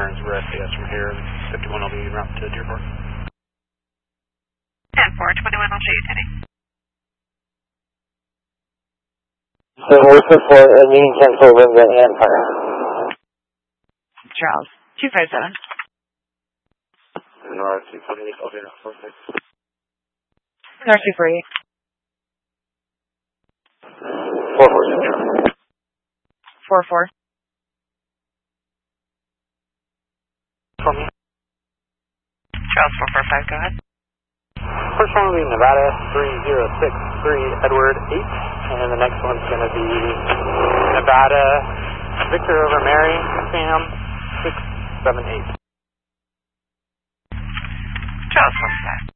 turns over SAS from here, and 51 will be en route to Deerpark. 10-4, 21, I'll show you today. So we're for a meeting cancel Linda and Fire. Charles, 257. North 248, I'll be at 46. North 248. 446. 44. For me. Charles 445, go ahead. First one will be Nevada 3063 Edward 8, and the next one's going to be Nevada Victor over Mary Sam 678. Charles 45.